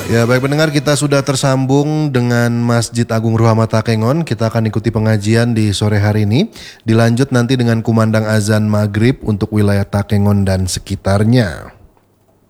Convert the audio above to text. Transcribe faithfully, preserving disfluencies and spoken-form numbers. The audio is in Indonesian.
Ya baik pendengar, kita sudah tersambung dengan Masjid Agung Ruhama Takengon. Kita akan ikuti pengajian di sore hari ini. Dilanjut nanti dengan kumandang azan maghrib untuk wilayah Takengon dan sekitarnya.